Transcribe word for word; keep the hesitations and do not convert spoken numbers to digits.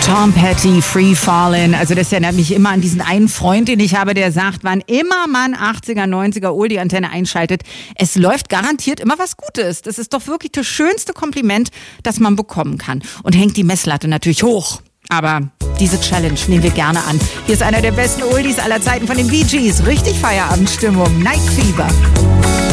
Tom Petty, Free Fallin'. Also das erinnert mich immer an diesen einen Freund, den ich habe, der sagt, wann immer man achtziger, neunziger Oldie-Antenne einschaltet, es läuft garantiert immer was Gutes. Das ist doch wirklich das schönste Kompliment, das man bekommen kann. Und hängt die Messlatte natürlich hoch. Aber diese Challenge nehmen wir gerne an. Hier ist einer der besten Oldies aller Zeiten von den Bee Gees. Richtig Feierabendstimmung. Night Fever.